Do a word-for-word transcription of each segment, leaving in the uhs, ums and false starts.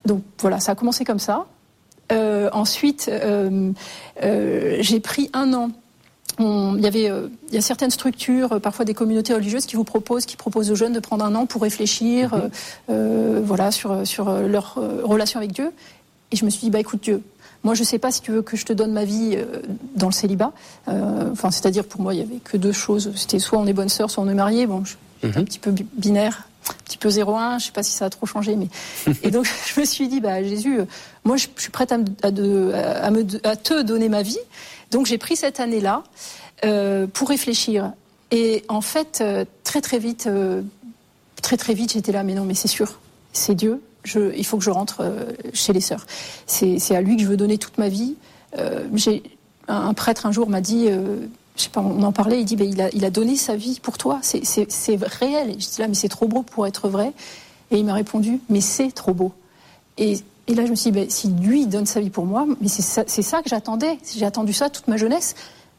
Donc voilà, ça a commencé comme ça. Euh, ensuite, euh, euh, j'ai pris un an. On, il y avait, euh, il y a certaines structures, euh, parfois des communautés religieuses, qui vous proposent, qui proposent aux jeunes de prendre un an pour réfléchir, mmh. euh, voilà, sur sur leur euh, relation avec Dieu. Et je me suis dit, bah écoute Dieu, moi je sais pas si tu veux que je te donne ma vie euh, dans le célibat. Euh, enfin, c'est-à-dire pour moi il y avait que deux choses. C'était soit on est bonne sœur, soit on est marié. Bon, je suis mmh. un petit peu binaire. Un petit peu zéro un, je sais pas si ça a trop changé, mais et donc je me suis dit bah Jésus, moi je, je suis prête à, me, à, de, à, me, à te donner ma vie, donc j'ai pris cette année-là euh, pour réfléchir. Et en fait euh, très très vite, euh, très très vite j'étais là, mais non mais c'est sûr, c'est Dieu, je, il faut que je rentre euh, chez les sœurs. C'est, c'est à lui que je veux donner toute ma vie. Euh, j'ai un, un prêtre un jour m'a dit. Euh, Je sais pas, on en parlait, il dit, ben, il a, il a donné sa vie pour toi, c'est, c'est, c'est réel. Et je dis là, mais c'est trop beau pour être vrai. Et il m'a répondu, mais c'est trop beau. Et, et là, je me suis dit, ben, si lui donne sa vie pour moi, mais c'est ça, c'est ça que j'attendais. J'ai attendu ça toute ma jeunesse.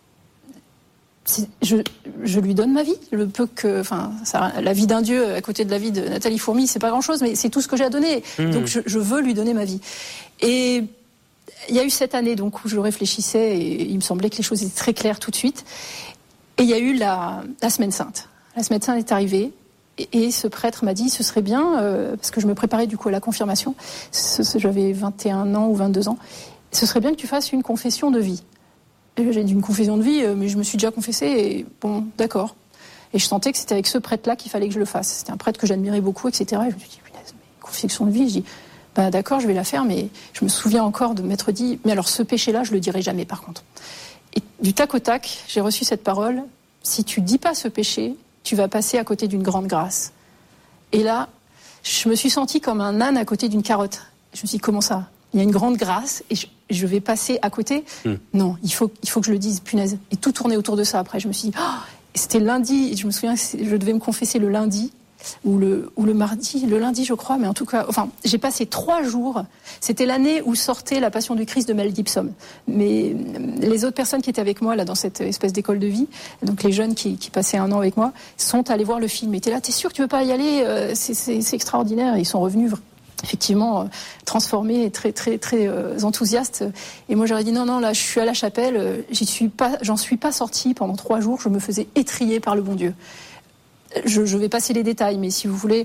C'est, je, je lui donne ma vie. Je peux que, enfin, ça, la vie d'un Dieu à côté de la vie de Nathalie Fourmy, c'est pas grand-chose, mais c'est tout ce que j'ai à donner. Mmh. Donc, je, je veux lui donner ma vie. Et il y a eu cette année donc, où je réfléchissais et il me semblait que les choses étaient très claires tout de suite. Et il y a eu la, la Semaine Sainte. La Semaine Sainte est arrivée et, et ce prêtre m'a dit ce serait bien, euh, parce que je me préparais du coup à la confirmation, ce, ce, j'avais vingt et un ans ou vingt-deux ans, ce serait bien que tu fasses une confession de vie. Et j'ai dit une confession de vie, mais je me suis déjà confessée et bon, d'accord. Et je sentais que c'était avec ce prêtre-là qu'il fallait que je le fasse. C'était un prêtre que j'admirais beaucoup, et cetera. Et je me suis dit, punaise, mais confession de vie, je dis... Ben d'accord, je vais la faire, mais je me souviens encore de m'être dit, mais alors ce péché-là, je le dirai jamais par contre. Et du tac au tac, j'ai reçu cette parole, si tu dis pas ce péché, tu vas passer à côté d'une grande grâce. Et là, je me suis sentie comme un âne à côté d'une carotte. Je me suis dit, comment ça ? Il y a une grande grâce et je, je vais passer à côté ? mmh. Non, il faut, il faut que je le dise, punaise. Et tout tournait autour de ça après. Je me suis dit, oh, c'était lundi, je me souviens que je devais me confesser le lundi. Ou le, ou le mardi, le lundi je crois, mais en tout cas, enfin, j'ai passé trois jours, c'était l'année où sortait La Passion du Christ de Mel Gibson. Mais les autres personnes qui étaient avec moi, là, dans cette espèce d'école de vie, donc les jeunes qui, qui passaient un an avec moi, sont allés voir le film. Ils étaient là, t'es sûr que tu veux pas y aller ? c'est, c'est, c'est extraordinaire. Et ils sont revenus effectivement euh, transformés et très, très, très euh, enthousiastes. Et moi, j'aurais dit, non, non, là, je suis à la chapelle, euh, j'y suis pas, j'en suis pas sortie pendant trois jours, je me faisais étriller par le bon Dieu. Je, je vais passer les détails, mais si vous voulez,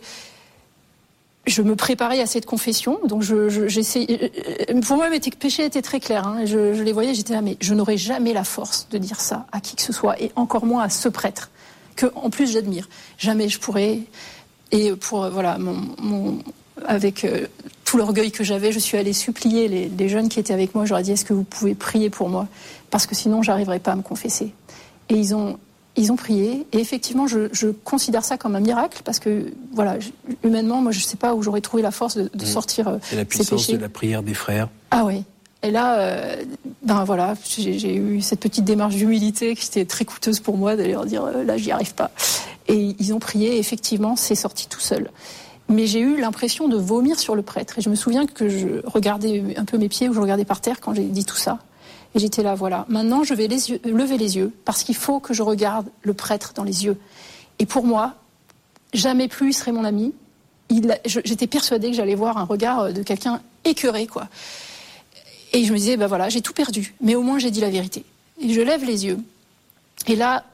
je me préparais à cette confession. Donc, je, je, j'essayais. Pour moi, mes péchés étaient très clairs. Hein, je, je les voyais, j'étais là, mais je n'aurais jamais la force de dire ça à qui que ce soit, et encore moins à ce prêtre que, en plus, j'admire. Jamais je pourrais. Et pour voilà, mon, mon, avec euh, tout l'orgueil que j'avais, je suis allée supplier les, les jeunes qui étaient avec moi. Je leur ai dit, est-ce que vous pouvez prier pour moi ? Parce que sinon, j'arriverai pas à me confesser. Et ils ont. Ils ont prié, et effectivement, je, je considère ça comme un miracle, parce que, voilà, je, humainement, moi, je ne sais pas où j'aurais trouvé la force de, de sortir euh, c'est la puissance de la prière des frères. Ah oui. Et là, euh, ben voilà, j'ai, j'ai eu cette petite démarche d'humilité qui était très coûteuse pour moi, d'aller leur dire, euh, là, j'y arrive pas. Et ils ont prié, et effectivement, c'est sorti tout seul. Mais j'ai eu l'impression de vomir sur le prêtre. Et je me souviens que je regardais un peu mes pieds, ou je regardais par terre quand j'ai dit tout ça. Et j'étais là, voilà. Maintenant, je vais les yeux, lever les yeux, parce qu'il faut que je regarde le prêtre dans les yeux. Et pour moi, jamais plus il serait mon ami. Il, je, j'étais persuadée que j'allais voir un regard de quelqu'un écœuré, quoi. Et je me disais, ben voilà, j'ai tout perdu, mais au moins j'ai dit la vérité. Et je lève les yeux. Et là,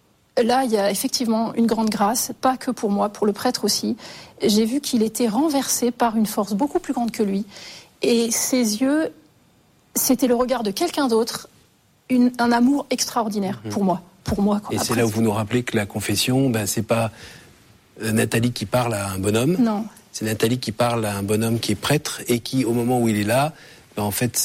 là, il y a effectivement une grande grâce, pas que pour moi, pour le prêtre aussi. J'ai vu qu'il était renversé par une force beaucoup plus grande que lui. Et ses yeux... C'était le regard de quelqu'un d'autre, une, un amour extraordinaire mmh. pour moi. Pour moi quoi. Et Après, c'est là où vous nous rappelez que la confession, ben, c'est pas Nathalie qui parle à un bonhomme. Non. C'est Nathalie qui parle à un bonhomme qui est prêtre et qui, au moment où il est là, ben, en fait,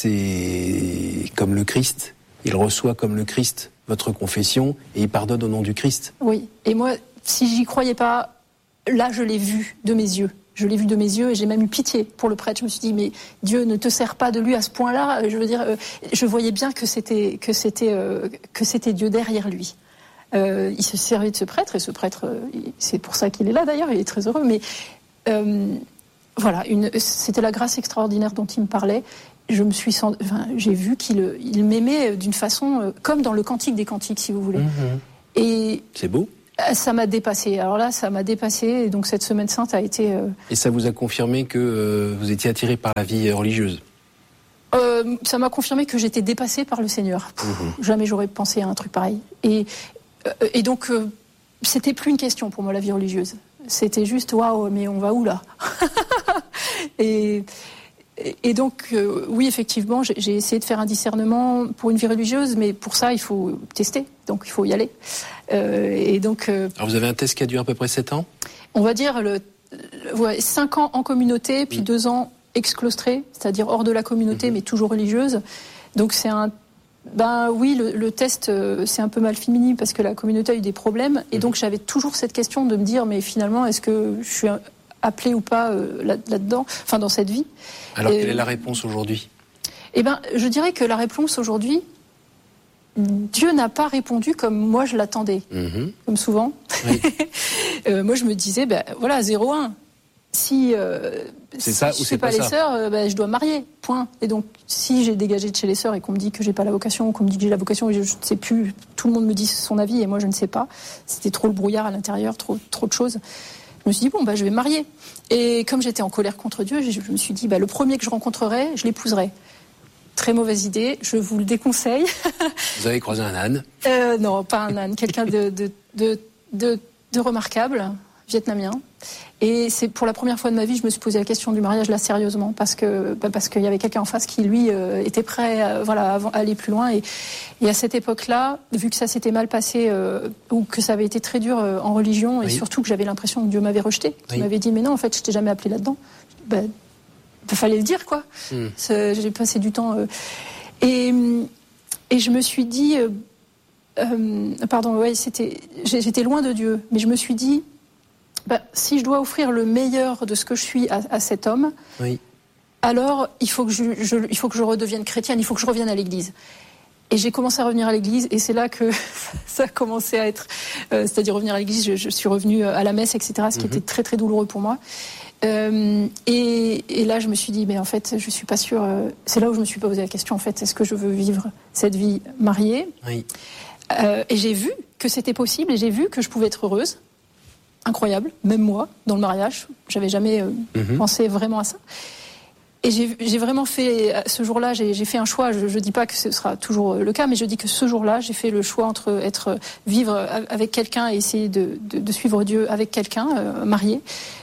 c'est comme le Christ. Il reçoit comme le Christ votre confession et il pardonne au nom du Christ. Oui. Et moi, si j'y croyais pas, là, je l'ai vu de mes yeux. Je l'ai vu de mes yeux et j'ai même eu pitié pour le prêtre. Je me suis dit, mais Dieu ne te sert pas de lui à ce point-là. Je veux dire, euh, je voyais bien que c'était, que c'était, euh, que c'était Dieu derrière lui. Euh, il se servait de ce prêtre et ce prêtre, euh, c'est pour ça qu'il est là d'ailleurs, il est très heureux. Mais euh, voilà, une, c'était la grâce extraordinaire dont il me parlait. Je me suis, sent, enfin, j'ai vu qu'il il m'aimait d'une façon, euh, comme dans le Cantique des Cantiques, si vous voulez. Mmh. Et c'est beau. Ça m'a dépassé. Alors là, ça m'a dépassé. Et donc cette semaine sainte a été... Euh... Et ça vous a confirmé que euh, vous étiez attiré par la vie religieuse? euh, Ça m'a confirmé que j'étais dépassée par le Seigneur. Pff, mmh. Jamais j'aurais pensé à un truc pareil. Et, euh, et donc, euh, c'était plus une question pour moi, la vie religieuse. C'était juste, waouh, mais on va où là? et, et donc, euh, oui, effectivement, j'ai, j'ai essayé de faire un discernement pour une vie religieuse, mais pour ça, il faut tester. Donc, il faut y aller. Euh, et donc, euh, Alors, vous avez un test qui a duré à peu près sept ans? On va dire le, ouais, cinq ans en communauté, puis mmh. deux ans exclostrés, c'est-à-dire hors de la communauté, mmh. mais toujours religieuse. Donc, c'est un... Ben oui, le, le test, euh, c'est un peu mal fini parce que la communauté a eu des problèmes. Et mmh. donc, j'avais toujours cette question de me dire, mais finalement, est-ce que je suis appelée ou pas euh, là, là-dedans, enfin, dans cette vie? Alors, et, quelle est la réponse aujourd'hui? Eh ben, je dirais que la réponse aujourd'hui, Dieu n'a pas répondu comme moi je l'attendais, mmh. comme souvent. Oui. euh, moi je me disais, ben voilà, zéro un. Si, euh, c'est si ça, je ou ne fais pas, pas les sœurs, euh, ben, je dois marier, point. Et donc, si j'ai dégagé de chez les sœurs et qu'on me dit que j'ai pas la vocation, qu'on me dit que j'ai la vocation, et je ne sais plus, tout le monde me dit son avis et moi je ne sais pas. C'était trop le brouillard à l'intérieur, trop, trop de choses. Je me suis dit, bon, ben, je vais me marier. Et comme j'étais en colère contre Dieu, je, je me suis dit, ben, le premier que je rencontrerai, je l'épouserai. Très mauvaise idée, je vous le déconseille. Vous avez croisé un âne? euh, Non, pas un âne, quelqu'un de, de, de, de, de remarquable, vietnamien. Et c'est pour la première fois de ma vie, je me suis posé la question du mariage là sérieusement, parce que bah, parce qu'il y avait quelqu'un en face qui lui euh, était prêt, à, voilà, à aller plus loin. Et, et à cette époque-là, vu que ça s'était mal passé euh, ou que ça avait été très dur euh, en religion, et oui. surtout que j'avais l'impression que Dieu m'avait rejeté, qu'il oui. m'avait dit mais non, en fait, je t'ai jamais appelé là-dedans. Bah, il fallait le dire, quoi. Mm. J'ai passé du temps... Euh, et, et je me suis dit... Euh, euh, pardon, ouais, c'était, j'étais loin de Dieu. Mais je me suis dit, bah, si je dois offrir le meilleur de ce que je suis à, à cet homme, oui. alors il faut, que je, je, il faut que je redevienne chrétienne, il faut que je revienne à l'église. Et j'ai commencé à revenir à l'église, et c'est là que ça a commencé à être... Euh, c'est-à-dire revenir à l'église, je, je suis revenue à la messe, et cetera, ce qui mm-hmm. était très très douloureux pour moi. Euh, et, et là, je me suis dit, mais en fait, je suis pas sûre. Euh, c'est là où je me suis posé la question, en fait, est-ce que je veux vivre cette vie mariée? Oui. Euh, et j'ai vu que c'était possible, et j'ai vu que je pouvais être heureuse. Incroyable, même moi, dans le mariage, j'avais jamais euh, mm-hmm. pensé vraiment à ça. Et j'ai, j'ai vraiment fait, ce jour-là, j'ai, j'ai fait un choix. Je ne dis pas que ce sera toujours le cas, mais je dis que ce jour-là, j'ai fait le choix entre être vivre avec quelqu'un et essayer de, de, de suivre Dieu avec quelqu'un, euh, marié,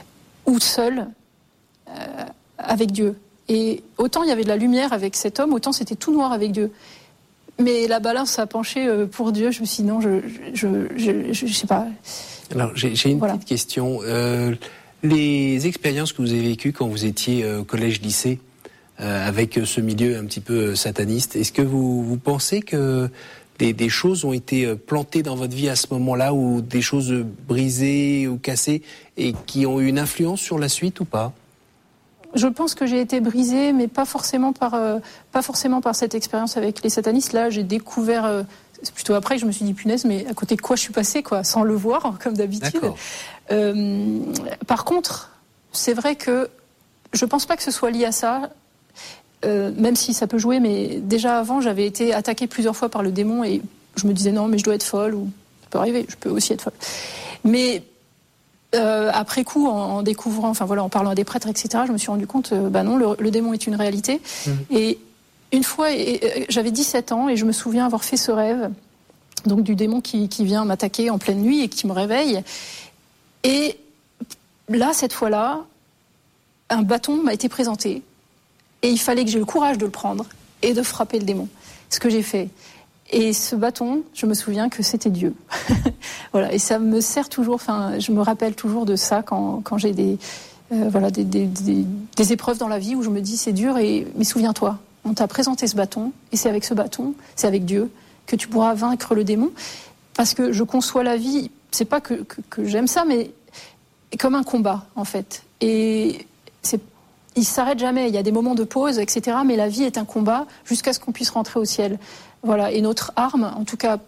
ou seul euh, avec Dieu. Et autant il y avait de la lumière avec cet homme, autant c'était tout noir avec Dieu. Mais la balance a penché pour Dieu. Je me suis dit non, je je je, je, je sais pas. Alors j'ai, j'ai une voilà. petite question. Euh, les expériences que vous avez vécues quand vous étiez au collège-lycée euh, avec ce milieu un petit peu sataniste, est-ce que vous vous pensez que Des, des choses ont été plantées dans votre vie à ce moment-là, ou des choses brisées ou cassées, et qui ont eu une influence sur la suite ou pas? Je pense que j'ai été brisée, mais pas forcément par, euh, pas forcément par cette expérience avec les satanistes. Là, j'ai découvert, euh, c'est plutôt après que je me suis dit, punaise, mais à côté de quoi je suis passée, quoi, sans le voir, comme d'habitude. Euh, par contre, c'est vrai que je pense pas que ce soit lié à ça. Euh, même si ça peut jouer, mais déjà avant, j'avais été attaquée plusieurs fois par le démon et je me disais non, mais je dois être folle, ou ça peut arriver, je peux aussi être folle. Mais euh, après coup, en, en découvrant, enfin voilà, en parlant à des prêtres, et cetera, je me suis rendu compte, euh, bah non, le, le démon est une réalité. Mmh. Et une fois, et, et, j'avais dix-sept ans et je me souviens avoir fait ce rêve, donc du démon qui, qui vient m'attaquer en pleine nuit et qui me réveille. Et là, cette fois-là, un bâton m'a été présenté. Et il fallait que j'aie le courage de le prendre et de frapper le démon. Ce que j'ai fait. Et ce bâton, je me souviens que c'était Dieu. Voilà. Et ça me sert toujours, enfin, je me rappelle toujours de ça quand, quand j'ai des, euh, voilà, des, des, des, des épreuves dans la vie où je me dis c'est dur, et, mais souviens-toi, on t'a présenté ce bâton, et c'est avec ce bâton, c'est avec Dieu, que tu pourras vaincre le démon. Parce que je conçois la vie, c'est pas que, que, que j'aime ça, mais comme un combat, en fait. Et c'est il ne s'arrête jamais, il y a des moments de pause, et cetera. Mais la vie est un combat jusqu'à ce qu'on puisse rentrer au ciel. Voilà. Et notre arme, en tout cas,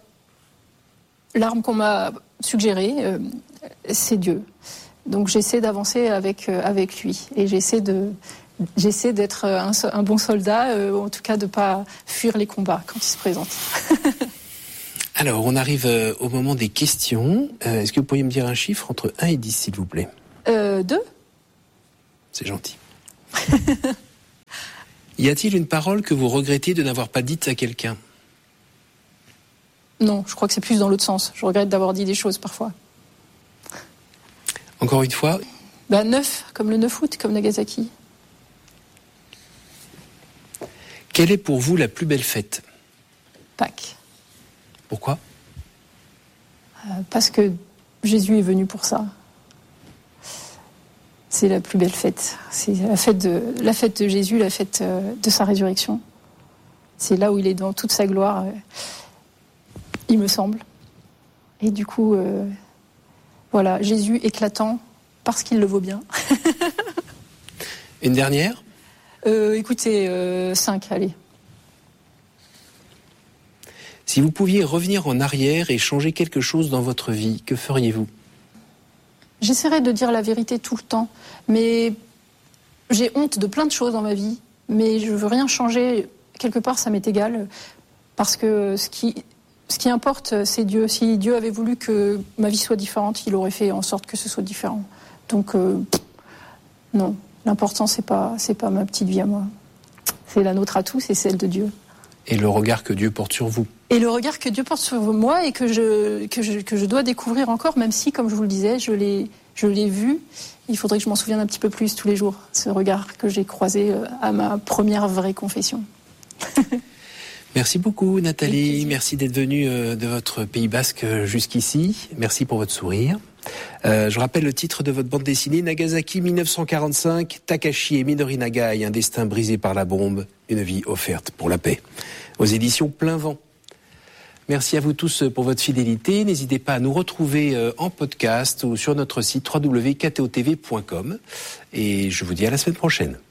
l'arme qu'on m'a suggérée, euh, c'est Dieu. Donc j'essaie d'avancer avec, euh, avec lui. Et j'essaie, de, j'essaie d'être un, un bon soldat, euh, en tout cas de ne pas fuir les combats quand ils se présentent. Alors, on arrive au moment des questions. Euh, est-ce que vous pourriez me dire un chiffre entre un et dix, s'il vous plaît? Euh, deux. C'est gentil. Y a-t-il une parole que vous regrettez de n'avoir pas dite à quelqu'un? Non, je crois que c'est plus dans l'autre sens. Je regrette d'avoir dit des choses parfois. Encore une fois? Bah, neuf, comme le neuf août, comme Nagasaki. Quelle est pour vous la plus belle fête? Pâques. Pourquoi? euh, Parce que Jésus est venu pour ça. C'est la plus belle fête. C'est la fête de, la fête de Jésus, la fête euh, de sa résurrection. C'est là où il est dans toute sa gloire, euh, il me semble. Et du coup, euh, voilà, Jésus éclatant parce qu'il le vaut bien. Une dernière? euh, Écoutez, euh, cinq, allez. Si vous pouviez revenir en arrière et changer quelque chose dans votre vie, que feriez-vous? J'essaierai de dire la vérité tout le temps, mais j'ai honte de plein de choses dans ma vie, mais je veux rien changer. Quelque part, ça m'est égal, parce que ce qui, ce qui importe, c'est Dieu. Si Dieu avait voulu que ma vie soit différente, il aurait fait en sorte que ce soit différent. Donc, euh, non, l'important, c'est pas, c'est pas ma petite vie à moi. C'est la nôtre à tous, c'est celle de Dieu. Et le regard que Dieu porte sur vous. Et le regard que Dieu porte sur moi et que je, que je, que je dois découvrir encore, même si, comme je vous le disais, je l'ai, je l'ai vu. Il faudrait que je m'en souvienne un petit peu plus tous les jours, ce regard que j'ai croisé à ma première vraie confession. Merci beaucoup Nathalie, merci d'être venue de votre Pays Basque jusqu'ici, merci pour votre sourire. Euh, je rappelle le titre de votre bande dessinée, Nagasaki dix-neuf cent quarante-cinq, Takashi et Minori Nagai, un destin brisé par la bombe, une vie offerte pour la paix, aux éditions Plein Vent. Merci à vous tous pour votre fidélité. N'hésitez pas à nous retrouver en podcast ou sur notre site w w w point k t o t v point com. Et je vous dis à la semaine prochaine.